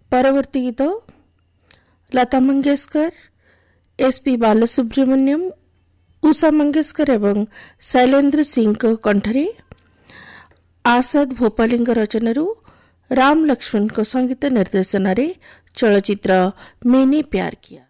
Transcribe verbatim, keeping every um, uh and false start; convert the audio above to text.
परवर्ती गीत लता मंगेशकर, एसपी बालसुब्रमण्यम, उषा मंगेशकर एवं शैलेंद्र सिंह कंठरे आसाद भोपाली रचन राम लक्ष्मण को संगीत निर्देशन चलचित्र मैंने प्यार किया।